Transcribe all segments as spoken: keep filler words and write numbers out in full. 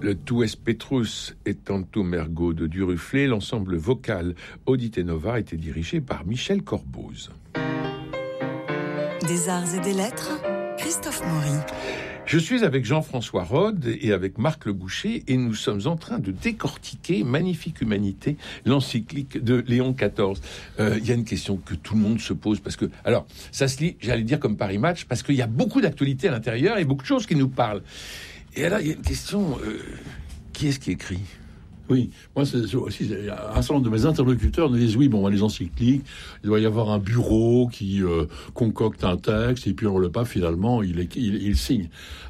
Le Tues Petrus et Tantum Ergo de Duruflé, l'ensemble vocal Audite Nova a été dirigé par Michel Corboz. Des arts et des lettres, Christophe Maury. Je suis avec Jean-François Rode et avec Marc Le Boucher et nous sommes en train de décortiquer Magnifique Humanité, l'encyclique de Léon quatorze. Il euh, y a une question que tout le monde se pose parce que, alors, ça se lit, j'allais dire comme Paris Match, parce qu'il y a beaucoup d'actualités à l'intérieur et beaucoup de choses qui nous parlent. Et là, il y a une question, euh, qui est-ce qui écrit ? Oui, moi c'est aussi un certain nombre de mes interlocuteurs me disent oui, bon, les encycliques, il doit y avoir un bureau qui euh, concocte un texte et puis on le pape finalement, il, est, il, il signe.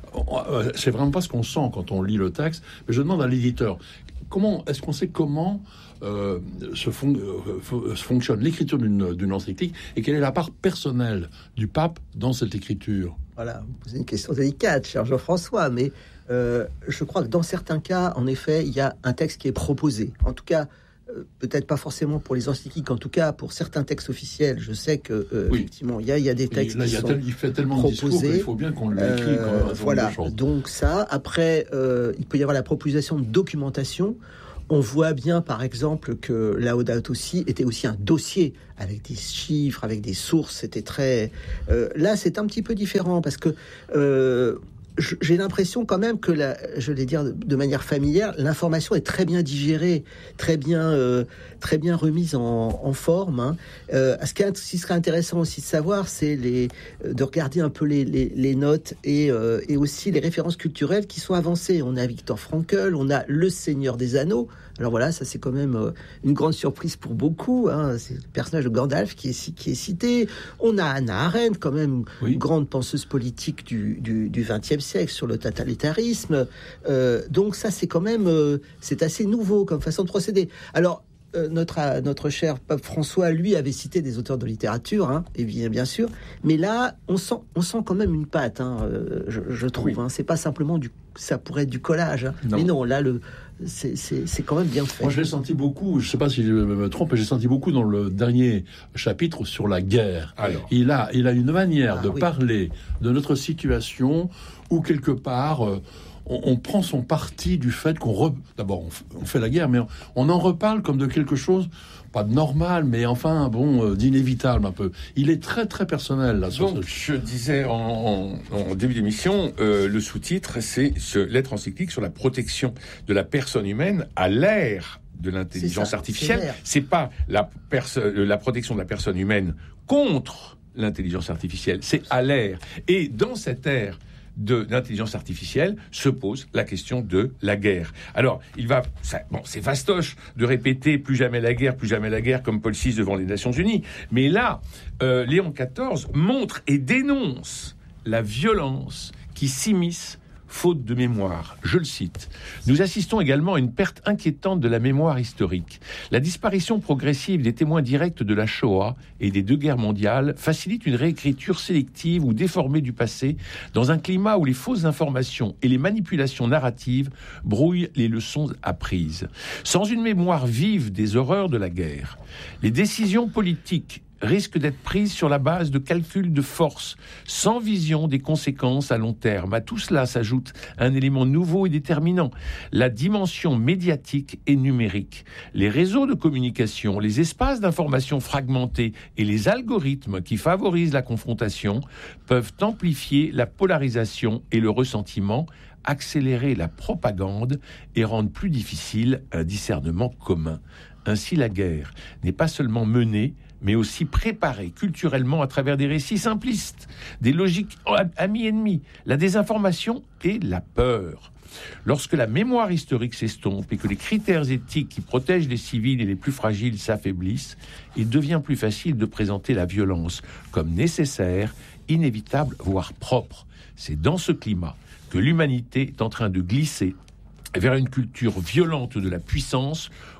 C'est vraiment pas ce qu'on sent quand on lit le texte. Mais je demande à l'éditeur, comment est-ce qu'on sait comment euh, se, fon- euh, se fonctionne l'écriture d'une, d'une encyclique et quelle est la part personnelle du pape dans cette écriture ? Voilà, vous posez une question délicate, cher Jean-François, mais euh, je crois que dans certains cas, en effet, il y a un texte qui est proposé. En tout cas, euh, peut-être pas forcément pour les encycliques, en tout cas pour certains textes officiels. Je sais que euh, oui. effectivement, il y a, il y a des textes là, qui il, y a sont tel, il fait tellement proposés. De discours qu'il faut bien qu'on l'écrit. Euh, voilà, donc ça. Après, euh, il peut y avoir la proposition de documentation. On voit bien, par exemple, que Laudato Si était aussi un dossier avec des chiffres, avec des sources. C'était très... Euh, là, c'est un petit peu différent parce que euh, j'ai l'impression quand même que, la, je vais dire de manière familière, l'information est très bien digérée, très bien, euh, très bien remise en, en forme. Hein. Euh, ce qui serait intéressant aussi de savoir, c'est les, de regarder un peu les, les, les notes et, euh, et aussi les références culturelles qui sont avancées. On a Victor Frankl, on a Le Seigneur des Anneaux. Alors voilà, ça c'est quand même euh, une grande surprise pour beaucoup. Hein. C'est le personnage de Gandalf qui est, qui est cité. On a Hannah Arendt, quand même, oui. Une grande penseuse politique du, du, du vingtième siècle sur le totalitarisme. Euh, donc ça c'est quand même, euh, c'est assez nouveau comme façon de procéder. Alors, euh, notre, euh, notre cher pape François, lui, avait cité des auteurs de littérature, hein, et bien, bien sûr. Mais là, on sent, on sent quand même une patte, hein, euh, je, je trouve. Oui. Hein. C'est pas simplement du, ça pourrait être du collage. Hein. Non. Mais non, là, le... C'est, c'est, c'est quand même bien fait. Moi, je l'ai senti beaucoup, je ne sais pas si je me trompe, mais j'ai senti beaucoup dans le dernier chapitre sur la guerre. Alors. Il a, il a une manière ah, de oui. parler de notre situation où, quelque part, euh, on, on prend son parti du fait qu'on... Re... D'abord, on, f- on fait la guerre, mais on, on en reparle comme de quelque chose... pas de normal, mais enfin, bon, euh, d'inévitable un peu. Il est très, très personnel, là. Donc, ce... je disais en, en, en début d'émission, euh, le sous-titre, c'est ce lettre encyclique sur la protection de la personne humaine à l'ère de l'intelligence ça, artificielle. C'est, c'est pas la, perso- la protection de la personne humaine contre l'intelligence artificielle, c'est à l'ère. Et dans cette ère de l'intelligence artificielle se pose la question de la guerre. Alors, il va, ça, bon, c'est fastoche de répéter plus jamais la guerre, plus jamais la guerre, comme Paul six devant les Nations Unies. Mais là, euh, Léon quatorze montre et dénonce la violence qui s'immisce faute de mémoire. Je le cite. Nous assistons également à une perte inquiétante de la mémoire historique. La disparition progressive des témoins directs de la Shoah et des deux guerres mondiales facilite une réécriture sélective ou déformée du passé dans un climat où les fausses informations et les manipulations narratives brouillent les leçons apprises. Sans une mémoire vive des horreurs de la guerre, les décisions politiques risque d'être prise sur la base de calculs de force, sans vision des conséquences à long terme. À tout cela s'ajoute un élément nouveau et déterminant, la dimension médiatique et numérique. Les réseaux de communication, les espaces d'information fragmentés et les algorithmes qui favorisent la confrontation peuvent amplifier la polarisation et le ressentiment, accélérer la propagande et rendre plus difficile un discernement commun. Ainsi, la guerre n'est pas seulement menée, mais aussi préparée culturellement à travers des récits simplistes, des logiques amis-ennemis, la désinformation et la peur. Lorsque la mémoire historique s'estompe et que les critères éthiques qui protègent les civils et les plus fragiles s'affaiblissent, il devient plus facile de présenter la violence comme nécessaire, inévitable, voire propre. C'est dans ce climat que l'humanité est en train de glisser vers une culture violente de la puissance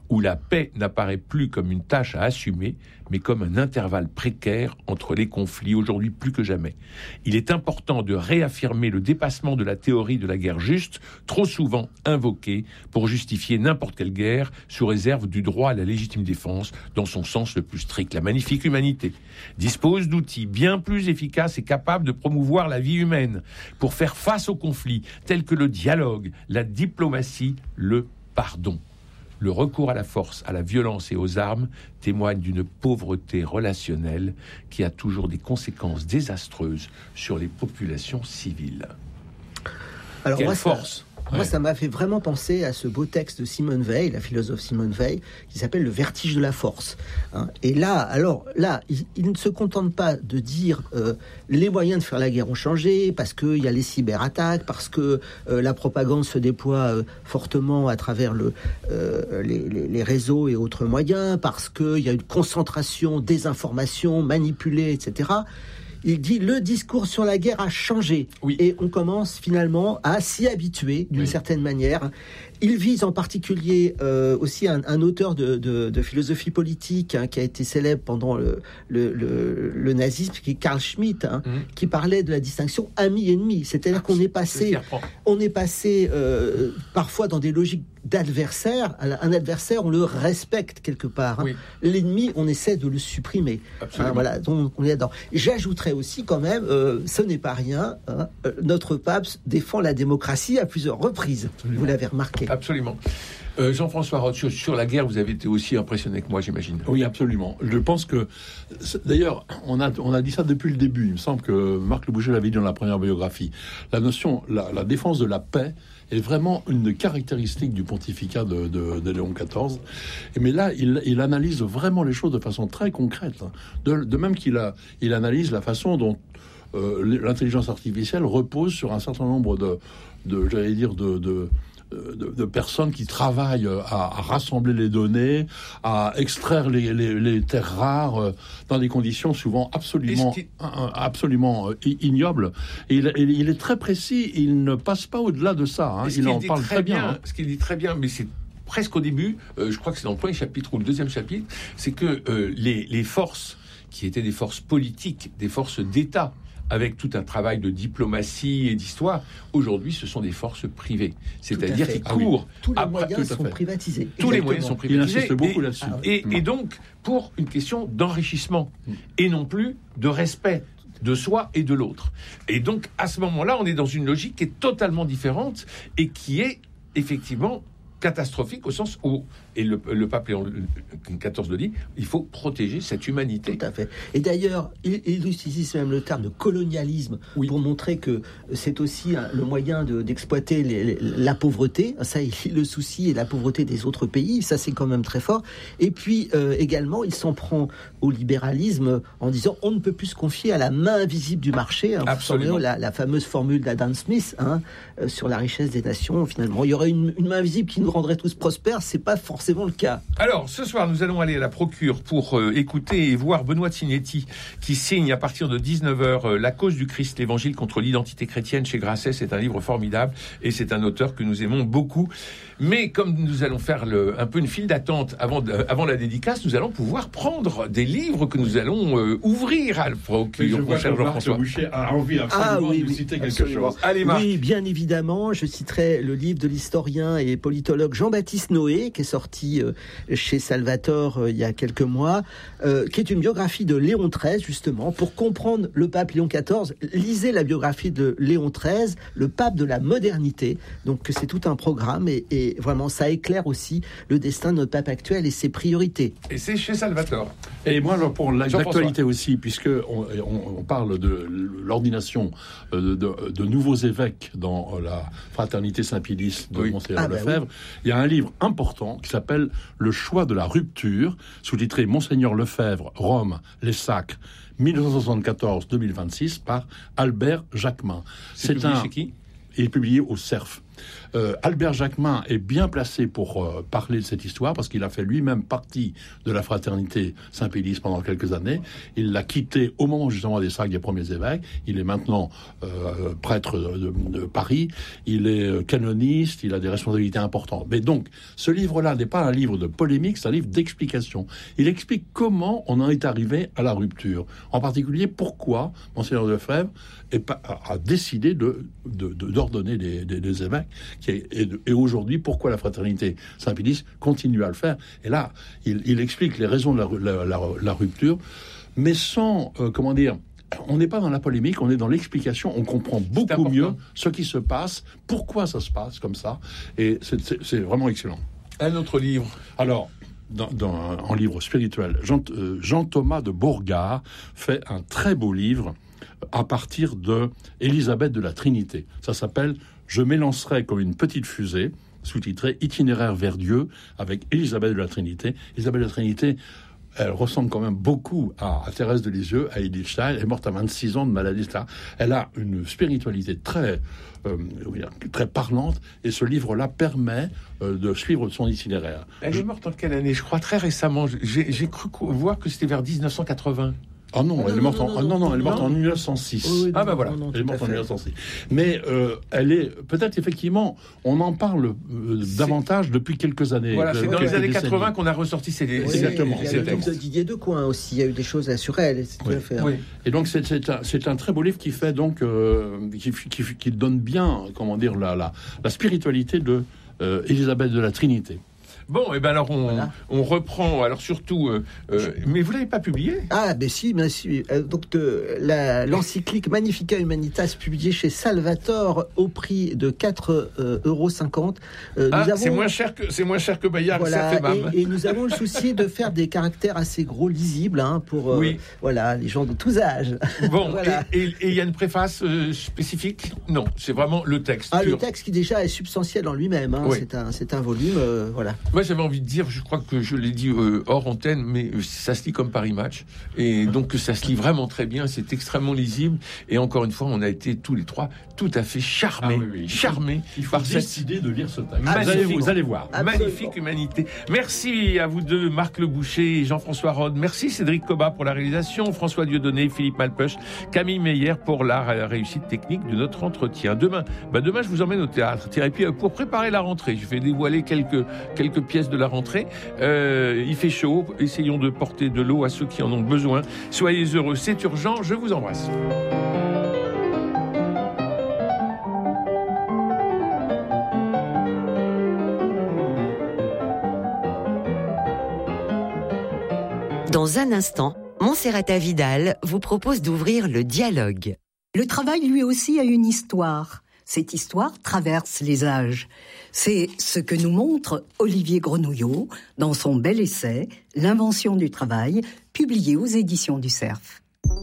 où la paix n'apparaît plus comme une tâche à assumer, mais comme un intervalle précaire entre les conflits, aujourd'hui plus que jamais. Il est important de réaffirmer le dépassement de la théorie de la guerre juste, trop souvent invoquée pour justifier n'importe quelle guerre, sous réserve du droit à la légitime défense, dans son sens le plus strict. La magnifique humanité dispose d'outils bien plus efficaces et capables de promouvoir la vie humaine pour faire face aux conflits, tels que le dialogue, la diplomatie, le pardon. Le recours à la force, à la violence et aux armes témoigne d'une pauvreté relationnelle qui a toujours des conséquences désastreuses sur les populations civiles. Alors Quelle moi, force ça, moi, ouais. ça m'a fait vraiment penser à ce beau texte de Simone Weil, la philosophe Simone Weil, qui s'appelle Le vertige de la force. Hein. Et là, alors là, il, il ne se contente pas de dire euh, les moyens de faire la guerre ont changé parce qu'il y a les cyberattaques, parce que euh, la propagande se déploie euh, fortement à travers le, euh, les, les, les réseaux et autres moyens, parce qu'il y a une concentration des informations manipulées, et cetera. Il dit le discours sur la guerre a changé. Oui. Et on commence finalement à s'y habituer d'une oui. certaine manière. Il vise en particulier euh, aussi un, un auteur de, de, de philosophie politique hein, qui a été célèbre pendant le, le, le, le nazisme, qui est Carl Schmitt, hein, mmh. qui parlait de la distinction ami-ennemi. C'est-à-dire qu'on est passé, on est passé euh, parfois dans des logiques d'adversaire. Un adversaire, on le respecte quelque part. Hein. Oui. L'ennemi, on essaie de le supprimer. Hein, voilà, donc on est là-dedans. J'ajouterais aussi quand même, euh, ce n'est pas rien, hein, notre pape défend la démocratie à plusieurs reprises. Absolument. Vous l'avez remarqué. Absolument. Euh, Jean-François Roth, sur, sur la guerre, vous avez été aussi impressionné que moi, j'imagine. Oui, absolument. Je pense que... D'ailleurs, on a, on a dit ça depuis le début. Il me semble que Marc Le Boucher l'avait dit dans la première biographie. La notion, la, la défense de la paix est vraiment une caractéristique du pontificat de, de, de Léon quatorze. Et mais là, il, il analyse vraiment les choses de façon très concrète. De, de même qu'il a, il analyse la façon dont euh, l'intelligence artificielle repose sur un certain nombre de, de j'allais dire, de... de De, de personnes qui travaillent à, à rassembler les données, à extraire les, les, les terres rares euh, dans des conditions souvent absolument, qui... absolument euh, ignobles. Et il, il, il est très précis, il ne passe pas au-delà de ça. Hein. Il en parle très bien. bien hein. Ce qu'il dit très bien, mais c'est presque au début, euh, je crois que c'est dans le premier chapitre ou le deuxième chapitre, c'est que euh, les, les forces qui étaient des forces politiques, des forces d'État, avec tout un travail de diplomatie et d'histoire, aujourd'hui, ce sont des forces privées. C'est-à-dire qu'ils courent... Ah oui. Tous les après, moyens sont privatisés. Tous les moyens sont privatisés. Il insiste beaucoup et, là-dessus. Et, et, et donc, pour une question d'enrichissement, mmh. et non plus de respect de soi et de l'autre. Et donc, à ce moment-là, on est dans une logique qui est totalement différente et qui est, effectivement... catastrophique au sens où, et le, le pape Léon quatorze le dit, il faut protéger cette humanité. Tout à fait. Et d'ailleurs, il, il utilise même le terme de colonialisme oui. pour montrer que c'est aussi hein, le moyen de, d'exploiter les, les, la pauvreté. Ça, il, le souci et la pauvreté des autres pays, ça c'est quand même très fort. Et puis euh, également, il s'en prend au libéralisme en disant on ne peut plus se confier à la main invisible du marché. Hein, Absolument. La, la fameuse formule d'Adam Smith hein, euh, sur la richesse des nations. Finalement, il y aurait une, une main invisible qui nous rendrait tous prospères, c'est pas forcément le cas. Alors, ce soir, nous allons aller à la procure pour euh, écouter et voir Benoît Signetti, qui signe à partir de dix-neuf heures euh, La cause du Christ, l'évangile contre l'identité chrétienne chez Grasset. C'est un livre formidable et c'est un auteur que nous aimons beaucoup. Mais comme nous allons faire le, un peu une file d'attente avant, de, avant la dédicace, nous allons pouvoir prendre des livres que nous allons euh, ouvrir à la procure. Je vois que Marc Boucher a envie absolument ah, oui, de oui, citer quelque absolument. chose. Allez, Marc. Oui, bien évidemment, je citerai le livre de l'historien et politologue Jean-Baptiste Noé, qui est sorti euh, chez Salvatore euh, il y a quelques mois, euh, qui est une biographie de Léon treize, justement. Pour comprendre le pape Léon quatorze, lisez la biographie de Léon treize, le pape de la modernité. Donc c'est tout un programme et, et vraiment ça éclaire aussi le destin de notre pape actuel et ses priorités. Et c'est chez Salvatore. Et moi, alors, pour l'actualité aussi, puisque on, on, on parle de l'ordination de, de, de nouveaux évêques dans la fraternité Saint-Pédis de oui. Monseigneur ah, Lefebvre, bah oui. il y a un livre important qui s'appelle Le choix de la rupture, sous-titré Monseigneur Lefebvre, Rome, les Sacres, mille neuf cent soixante-quatorze à deux mille vingt-six, par Albert Jacquemin. C'est, c'est publié un... chez qui ? Il est publié au C E R F. Euh, Albert Jacquemin est bien placé pour euh, parler de cette histoire parce qu'il a fait lui-même partie de la fraternité Saint-Pédis pendant quelques années. Il l'a quitté au moment justement des sacs des premiers évêques. Il est maintenant euh, prêtre de, de, de Paris. Il est canoniste. Il a des responsabilités importantes. Mais donc, ce livre-là n'est pas un livre de polémique, c'est un livre d'explication. Il explique comment on en est arrivé à la rupture. En particulier, pourquoi Monseigneur Lefebvre a décidé de, de, de, d'ordonner des, des, des évêques. Et, et, et aujourd'hui, pourquoi la fraternité Saint-Pédis continue à le faire. Et là, il, il explique les raisons de la, la, la, la rupture, mais sans, euh, comment dire, on n'est pas dans la polémique, on est dans l'explication, on comprend beaucoup mieux ce qui se passe, pourquoi ça se passe comme ça, et c'est, c'est, c'est vraiment excellent. Un autre livre. Alors, dans, dans un livre spirituel, Jean, euh, Jean-Thomas de Bourgard fait un très beau livre à partir de Élisabeth de la Trinité. Ça s'appelle « Je m'élancerai comme une petite fusée », sous-titré « Itinéraire vers Dieu » avec Élisabeth de la Trinité. Élisabeth de la Trinité, elle ressemble quand même beaucoup à, à Thérèse de Lisieux, à Edith Stein. Elle est morte à vingt-six ans de maladie. Elle a une spiritualité très, euh, très parlante, et ce livre-là permet euh, de suivre son itinéraire. Elle est morte en quelle année ? Je crois très récemment. J'ai, j'ai cru voir que c'était vers dix-neuf cent quatre-vingts. Ah non, ah elle non, est morte non, en, non, ah non, non, elle est morte non. en mille neuf cent six. Oui, oui, ah ben non, voilà, non, non, elle est morte en fait. mille neuf cent six. Mais euh, elle est peut-être effectivement, on en parle euh, davantage depuis quelques années. Voilà, c'est dans les années décennies. quatre-vingts qu'on a ressorti ces, Oui, ces exactement. Il y a ces le livre textes. de Didier Decoing aussi. Il y a eu des choses là sur elle. C'est tout Oui. à fait. Oui. Et donc c'est, c'est, un, c'est un très beau livre qui fait donc euh, qui, qui, qui donne bien, comment dire, la, la, la spiritualité de euh, Élisabeth de la Trinité. Bon, et ben alors on, Voilà. on reprend. Alors surtout, euh, euh, mais vous l'avez pas publié ? Ah, ben si, ben si. Euh, donc, de, la, l'encyclique Magnificat Humanitas, publiée chez Salvatore au prix de quatre euros cinquante. Euh, Ah, nous avons, c'est moins cher que c'est moins cher que Bayard. voilà, Ça fait mam. et, et nous avons le souci de faire des caractères assez gros, lisibles, hein, pour euh, Oui. voilà, les gens de tous âges. Bon, Voilà. et il y a une préface euh, spécifique ? Non, c'est vraiment le texte. Ah, pur. le texte qui déjà est substantiel en lui-même. Hein, Oui. c'est un, c'est un volume, euh, voilà. Moi, j'avais envie de dire, je crois que je l'ai dit euh, hors antenne, mais euh, ça se lit comme Paris Match. Et donc, ça se lit vraiment très bien. C'est extrêmement lisible. Et encore une fois, on a été tous les trois tout à fait charmés. Ah oui, oui. Charmés Il faut par cette décider de lire ce texte. Ah, Vous allez, magnifique. vous allez voir. Absolument. magnifique humanité. Merci à vous deux, Marc Le Boucher et Jean-François Rode. Merci Cédric Cobat pour la réalisation, François Dieudonné, Philippe Malpeuch, Camille Meyer pour la réussite technique de notre entretien. Demain, bah demain, je vous emmène au théâtre. Et puis, pour préparer la rentrée, je vais dévoiler quelques, quelques pièces de la rentrée. Euh, il fait chaud, essayons de porter de l'eau à ceux qui en ont besoin. Soyez heureux, c'est urgent, je vous embrasse. Dans un instant, Monserrata Vidal vous propose d'ouvrir le dialogue. Le travail, lui aussi, a une histoire. Cette histoire traverse les âges. C'est ce que nous montre Olivier Grenouillot dans son bel essai « L'invention du travail », publié aux éditions du Cerf.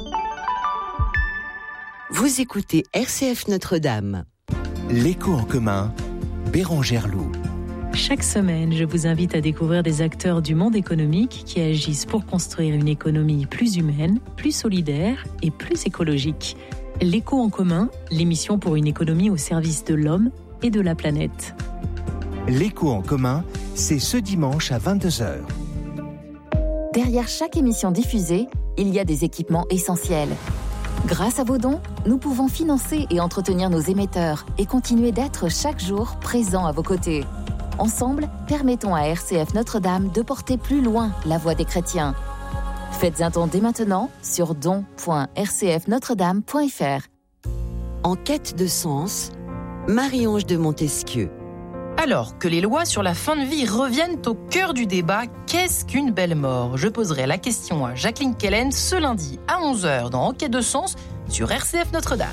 Vous écoutez R C F Notre-Dame. L'écho en commun, Bérangère Loup. Chaque semaine, je vous invite à découvrir des acteurs du monde économique qui agissent pour construire une économie plus humaine, plus solidaire et plus écologique. L'écho en commun, l'émission pour une économie au service de l'homme et de la planète. L'écho en commun, c'est ce dimanche à vingt-deux heures. Derrière chaque émission diffusée, il y a des équipements essentiels. Grâce à vos dons, nous pouvons financer et entretenir nos émetteurs et continuer d'être chaque jour présents à vos côtés. Ensemble, permettons à R C F Notre-Dame de porter plus loin la voix des chrétiens. Faites un don dès maintenant sur don point r c f notre dame point f r. En quête de sens, Marie-Ange de Montesquieu. Alors que les lois sur la fin de vie reviennent au cœur du débat, qu'est-ce qu'une belle mort ? Je poserai la question à Jacqueline Kellen ce lundi à onze heures dans En quête de sens sur R C F Notre-Dame.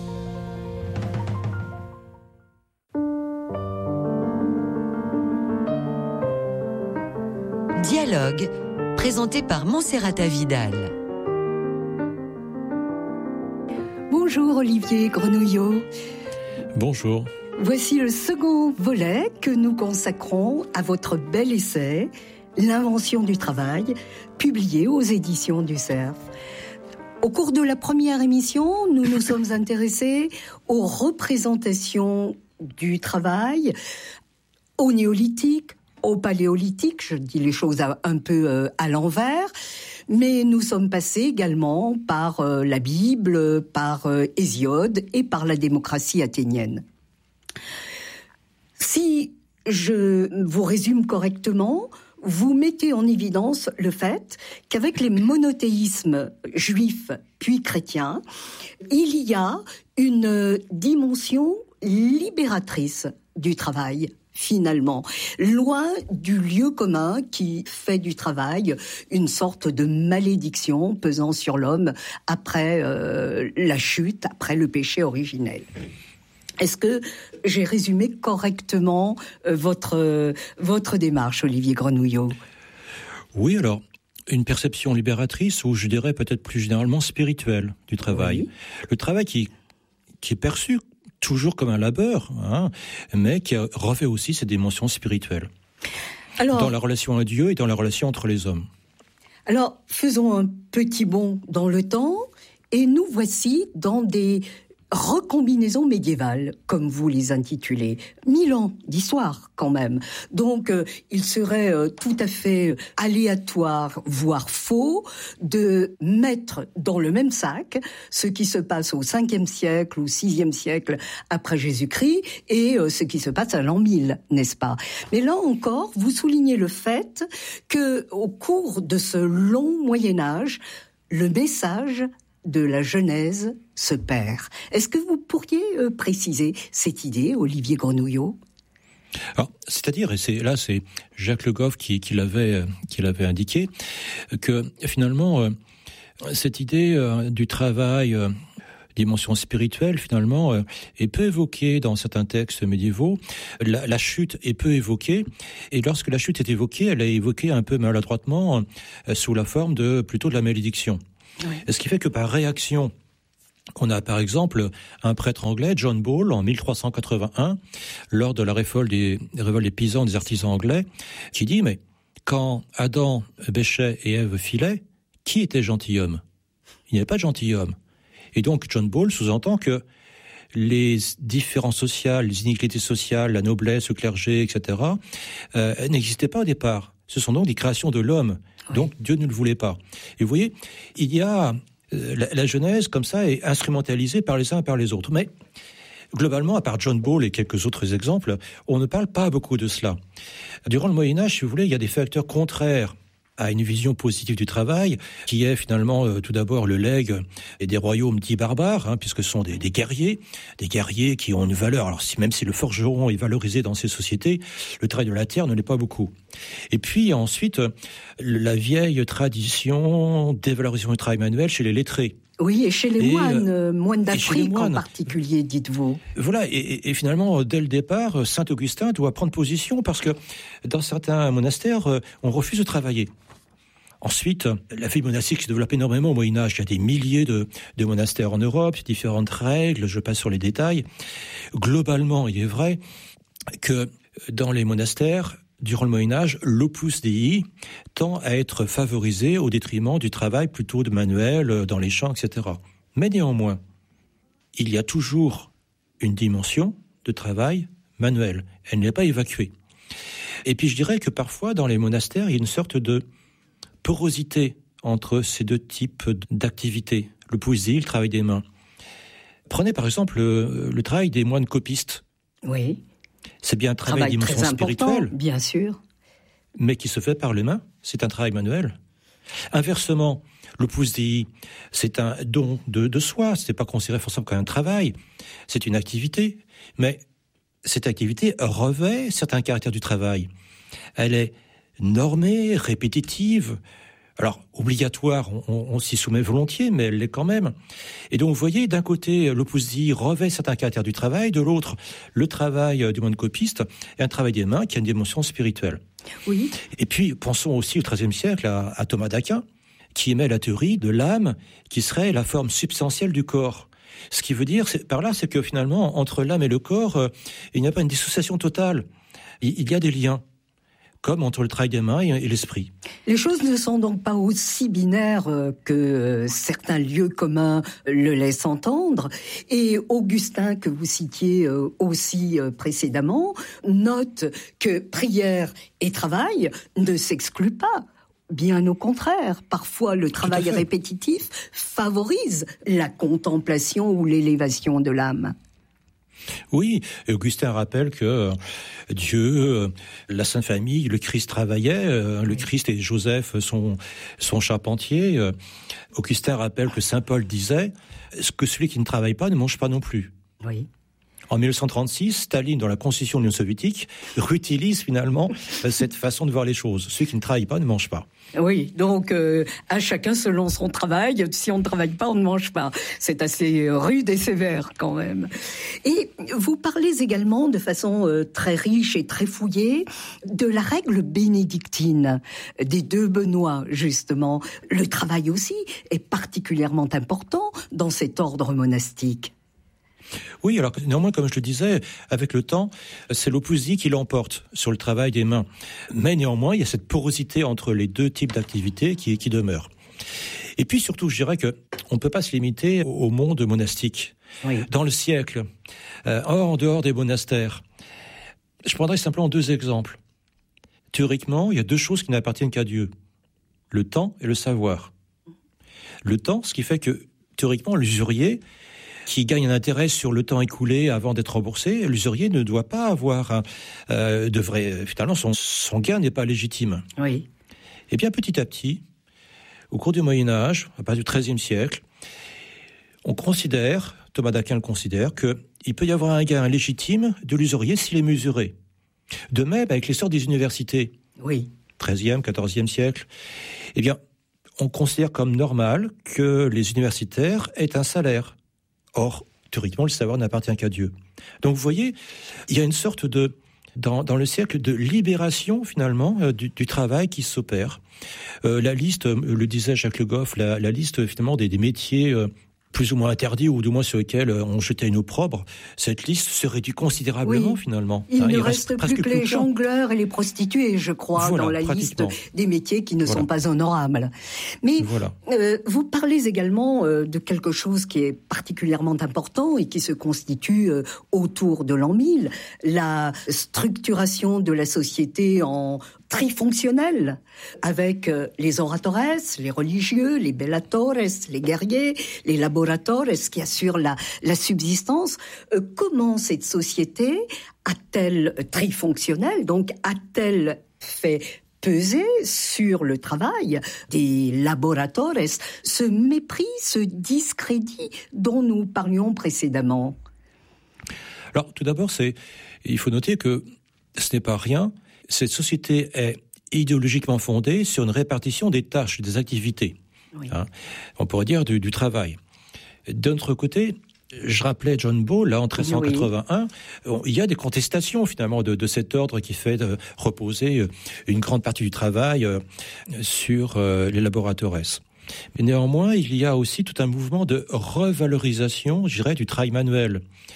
Dialogue, présenté par Monserrata Vidal. Bonjour Olivier Grenouillot. Bonjour. Voici le second volet que nous consacrons à votre bel essai « L'invention du travail », publié aux éditions du Cerf. Au cours de la première émission, nous nous sommes intéressés aux représentations du travail au néolithique, au paléolithique, je dis les choses à, un peu euh, à l'envers, mais nous sommes passés également par euh, la Bible, par euh, Hésiode et par la démocratie athénienne. Si je vous résume correctement, vous mettez en évidence le fait qu'avec les monothéismes juifs puis chrétiens, il y a une dimension libératrice du travail, finalement, loin du lieu commun qui fait du travail une sorte de malédiction pesant sur l'homme après euh, la chute, après le péché originel. Est-ce que j'ai résumé correctement euh, votre, euh, votre démarche, Olivier Grenouillot ? Oui, alors, une perception libératrice, ou je dirais peut-être plus généralement spirituelle du travail. Oui. Le travail qui, qui est perçu toujours comme un labeur, hein, mais qui revêt aussi ses dimensions spirituelles. Alors, dans la relation à Dieu et dans la relation entre les hommes. Alors, faisons un petit bond dans le temps, et nous voici dans des recombinaisons médiévales, comme vous les intitulez. Mille ans d'histoire, quand même. Donc, euh, il serait euh, tout à fait aléatoire, voire faux, de mettre dans le même sac ce qui se passe au cinquième siècle ou sixième siècle après Jésus-Christ et euh, ce qui se passe à l'an mille, n'est-ce pas ? Mais là encore, vous soulignez le fait que, au cours de ce long Moyen-Âge, le message de la Genèse se perd. Est-ce que vous pourriez euh, préciser cette idée, Olivier Grenouillot ? Alors, c'est-à-dire, et c'est là, c'est Jacques Le Goff qui, qui l'avait, euh, qui l'avait indiqué, que finalement, euh, cette idée euh, du travail, euh, dimension spirituelle, finalement, euh, est peu évoquée dans certains textes médiévaux. La, la chute est peu évoquée, et lorsque la chute est évoquée, elle est évoquée un peu maladroitement, euh, sous la forme de plutôt de la malédiction. Oui. Ce qui fait que par réaction, on a par exemple un prêtre anglais, John Ball, en mille trois cent quatre-vingt-un, lors de la révolte des, révolte des paysans, des artisans anglais, qui dit, mais quand Adam bêchait et Ève filait, qui était gentilhomme ? Il n'y avait pas de gentilhomme. Et donc John Ball sous-entend que les différences sociales, les inégalités sociales, la noblesse, le clergé, et cetera, euh, n'existaient pas au départ. Ce sont donc des créations de l'homme. Oui. Donc Dieu ne le voulait pas. Et vous voyez, il y a euh, la, la Genèse comme ça est instrumentalisée par les uns et par les autres. Mais globalement, à part John Ball et quelques autres exemples, on ne parle pas beaucoup de cela. Durant le Moyen-Âge, si vous voulez, il y a des facteurs contraires à une vision positive du travail, qui est finalement euh, tout d'abord le legs et des royaumes dits barbares, hein, puisque ce sont des, des guerriers, des guerriers qui ont une valeur. Alors si, même si le forgeron est valorisé dans ces sociétés, le travail de la terre ne l'est pas beaucoup. Et puis ensuite, la vieille tradition dévalorisation du travail manuel chez les lettrés. Oui, et chez les et, moines, euh, moines d'Afrique en particulier, dites-vous. Voilà, et, et, et finalement, dès le départ, saint Augustin doit prendre position parce que dans certains monastères, on refuse de travailler. Ensuite, la vie monastique se développe énormément au Moyen-Âge. Il y a des milliers de, de monastères en Europe, différentes règles, je passe sur les détails. Globalement, il est vrai que dans les monastères, durant le Moyen-Âge, l'opus dei tend à être favorisé au détriment du travail plutôt de manuel, dans les champs, et cetera. Mais néanmoins, il y a toujours une dimension de travail manuel. Elle n'est pas évacuée. Et puis je dirais que parfois, dans les monastères, il y a une sorte de porosité entre ces deux types d'activités, le poésie, le travail des mains. Prenez par exemple le, le travail des moines copistes. Oui. C'est bien un travail, travail dimension très important, spirituelle, bien sûr, mais qui se fait par les mains. C'est un travail manuel. Inversement, l'opus dei, c'est un don de, de soi. C'est pas considéré forcément comme un travail. C'est une activité, mais cette activité revêt certains caractères du travail. Elle est normée, répétitive, alors obligatoire, on, on s'y soumet volontiers, mais elle l'est quand même. Et donc vous voyez, d'un côté, l'opus dei revêt certains caractères du travail, de l'autre, le travail du moine copiste est un travail des mains qui a une dimension spirituelle. Oui. Et puis, pensons aussi au treizième siècle à, à Thomas d'Aquin, qui émet la théorie de l'âme qui serait la forme substantielle du corps. Ce qui veut dire, c'est, par là, c'est que finalement, entre l'âme et le corps, euh, il n'y a pas une dissociation totale. Il, il y a des liens. comme entre le travail des mains et, et l'esprit. Les choses ne sont donc pas aussi binaires que certains lieux communs le laissent entendre. Et Augustin, que vous citiez aussi précédemment, note que prière et travail ne s'excluent pas. Bien au contraire, parfois le travail répétitif favorise la contemplation ou l'élévation de l'âme. Oui, Augustin rappelle que Dieu, la Sainte Famille, le Christ travaillait, le Christ et Joseph sont, sont charpentiers. Augustin rappelle que Saint Paul disait que celui qui ne travaille pas ne mange pas non plus. Oui. En dix-neuf cent trente-six, Staline, dans la Constitution de l'Union soviétique, réutilise finalement cette façon de voir les choses. Celui qui ne travaille pas ne mange pas. Oui, donc euh, à chacun selon son travail. Si on ne travaille pas, on ne mange pas. C'est assez rude et sévère quand même. Et vous parlez également de façon euh, très riche et très fouillée de la règle bénédictine des deux Benoît, justement. Le travail aussi est particulièrement important dans cet ordre monastique. Oui, alors néanmoins, comme je le disais, avec le temps, c'est l'opus dei qui l'emporte sur le travail des mains. Mais néanmoins, il y a cette porosité entre les deux types d'activités qui, qui demeure. Et puis surtout, je dirais que on ne peut pas se limiter au monde monastique. Oui. Dans le siècle, euh, en dehors des monastères, je prendrai simplement deux exemples. Théoriquement, il y a deux choses qui n'appartiennent qu'à Dieu. Le temps et le savoir. Le temps, ce qui fait que, théoriquement, l'usurier qui gagne un intérêt sur le temps écoulé avant d'être remboursé, l'usurier ne doit pas avoir un, euh, devrait, finalement, son, son gain n'est pas légitime. Oui. Et bien, petit à petit, au cours du Moyen-Âge, à partir du treizième siècle, on considère, Thomas d'Aquin le considère, qu'il peut y avoir un gain légitime de l'usurier s'il est mesuré. De même, avec l'essor des universités, oui. treizième, quatorzième siècle, eh bien, on considère comme normal que les universitaires aient un salaire. Or, théoriquement, le savoir n'appartient qu'à Dieu. Donc, vous voyez, il y a une sorte de, dans, dans le siècle de libération, finalement, euh, du, du travail qui s'opère. Euh, la liste, euh, le disait Jacques Le Goff, la, la liste, finalement, des, des métiers euh, plus ou moins interdits, ou du moins sur lesquels on jetait une opprobre, cette liste se réduit considérablement, oui. finalement. Il hein, ne il reste, reste plus que les jongleurs et les prostituées, je crois, voilà, dans la liste des métiers qui ne voilà. sont pas honorables. Mais voilà. euh, vous parlez également euh, de quelque chose qui est particulièrement important et qui se constitue euh, autour de l'an mille, la structuration de la société en trifonctionnel, avec euh, les oratores, les religieux, les bellatores, les guerriers, les laboratores qui assurent la, la subsistance. Euh, comment cette société a-t-elle trifonctionnelle, donc a-t-elle fait peser sur le travail des laboratores ce mépris, ce discrédit dont nous parlions précédemment? Alors, tout d'abord, c'est, il faut noter que ce n'est pas rien. Cette société est idéologiquement fondée sur une répartition des tâches, des activités. Oui. Hein, on pourrait dire du, du travail. D'un autre côté, je rappelais John Ball, là, en treize cent quatre-vingt-un, oui. Il y a des contestations, finalement, de, de cet ordre qui fait de reposer une grande partie du travail euh, sur euh, les laboratores. Mais néanmoins, il y a aussi tout un mouvement de revalorisation, je dirais, du travail manuel,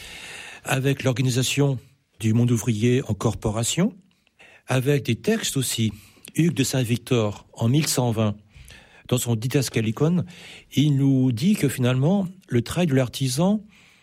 avec l'organisation du monde ouvrier en corporation, avec des textes aussi. Hugues de Saint-Victor, en mille cent vingt, dans son Didascalicon, il nous dit que finalement, le travail de l'artisan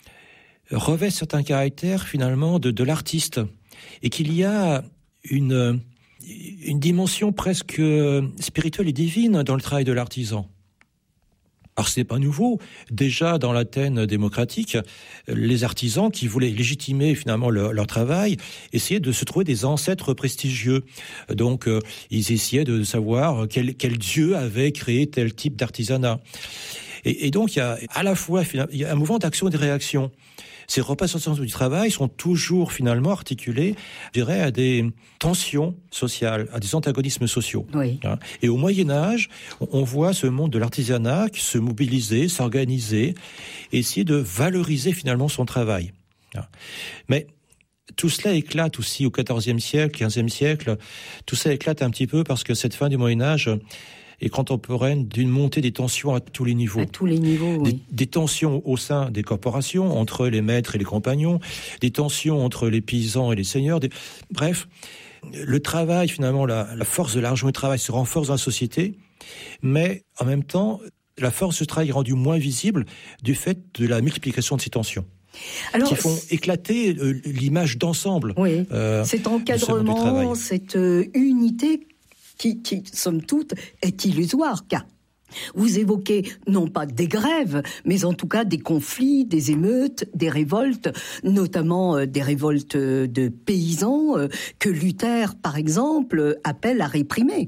revêt certains caractères finalement de, de l'artiste, et qu'il y a une, une dimension presque spirituelle et divine dans le travail de l'artisan. Alors ce n'est pas nouveau. Déjà dans l'Athènes démocratique, les artisans qui voulaient légitimer finalement leur, leur travail essayaient de se trouver des ancêtres prestigieux. Donc euh, ils essayaient de savoir quel, quel dieu avait créé tel type d'artisanat. Et, et donc il y a à la fois il y a un mouvement d'action et de réaction. Ces représentations du travail sont toujours finalement articulées, je dirais, à des tensions sociales, à des antagonismes sociaux. Oui. Et au Moyen-Âge, on voit ce monde de l'artisanat qui se mobiliser, s'organiser, essayer de valoriser finalement son travail. Mais tout cela éclate aussi au quatorzième siècle, quinzième siècle. Tout ça éclate un petit peu parce que cette fin du Moyen-Âge, et contemporaine d'une montée des tensions à tous les niveaux. À tous les niveaux, oui. Des, des tensions au sein des corporations, entre les maîtres et les compagnons, des tensions entre les paysans et les seigneurs. Des... Bref, le travail, finalement, la, la force de l'argent et du travail se renforce dans la société, mais en même temps, la force du travail est rendue moins visible du fait de la multiplication de ces tensions. Alors, qui font éclater euh, l'image d'ensemble. Oui, euh, cet encadrement, cette euh, unité qui, qui, somme toute, est illusoire, car vous évoquez non pas des grèves, mais en tout cas des conflits, des émeutes, des révoltes, notamment euh, des révoltes de paysans euh, que Luther, par exemple, appelle à réprimer.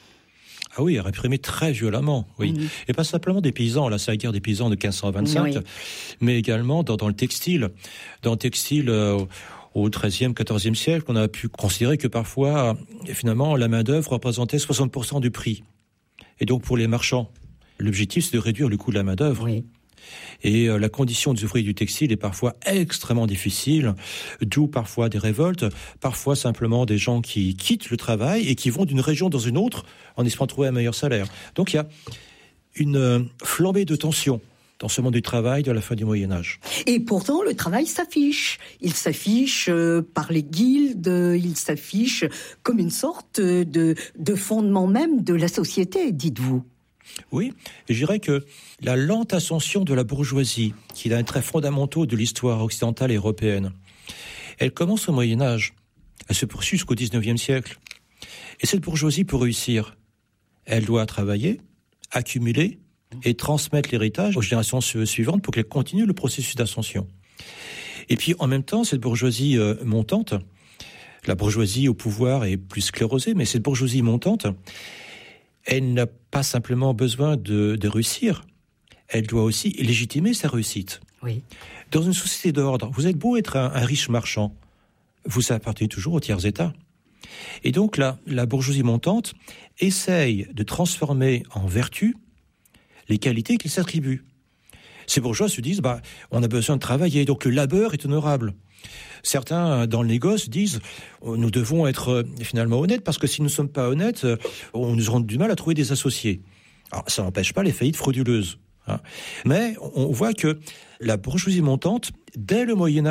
Ah oui, réprimé très violemment, oui. Mmh. Et pas simplement des paysans, là c'est la guerre des paysans de quinze cent vingt-cinq, oui. mais également dans, dans le textile. Dans le textile, euh, au treizième, quatorzième siècle, on a pu considérer que parfois, finalement, la main-d'œuvre représentait soixante pour cent du prix. Et donc pour les marchands, l'objectif c'est de réduire le coût de la main-d'œuvre. Oui. Et euh, la condition des ouvriers du textile est parfois extrêmement difficile, d'où parfois des révoltes, parfois simplement des gens qui quittent le travail et qui vont d'une région dans une autre en espérant trouver un meilleur salaire. Donc il y a une euh, flambée de tension dans ce monde du travail de la fin du Moyen-Âge. Et pourtant, le travail s'affiche. Il s'affiche euh, par les guildes, il s'affiche comme une sorte de, de fondement même de la société, dites-vous. Oui, et je dirais que la lente ascension de la bourgeoisie, qui est un trait fondamental de l'histoire occidentale et européenne, elle commence au Moyen-Âge, elle se poursuit jusqu'au dix-neuvième siècle. Et cette bourgeoisie, pour réussir, elle doit travailler, accumuler et transmettre l'héritage aux générations suivantes pour qu'elle continue le processus d'ascension. Et puis, en même temps, cette bourgeoisie euh, montante, la bourgeoisie au pouvoir est plus sclérosée, mais cette bourgeoisie montante, elle n'a pas simplement besoin de, de réussir, elle doit aussi légitimer sa réussite. Oui. Dans une société d'ordre, vous êtes beau être un, un riche marchand, vous appartenez toujours au tiers-état. Et donc là, la bourgeoisie montante essaye de transformer en vertu les qualités qu'il s'attribue. Ces bourgeois se disent, bah, on a besoin de travailler, donc le labeur est honorable. Certains, dans le négoce, disent nous devons être finalement honnêtes, parce que si nous ne sommes pas honnêtes, on nous aura du mal à trouver des associés. Alors, ça n'empêche pas les faillites frauduleuses. Hein. Mais on voit que la bourgeoisie montante, dès le Moyen-Âge,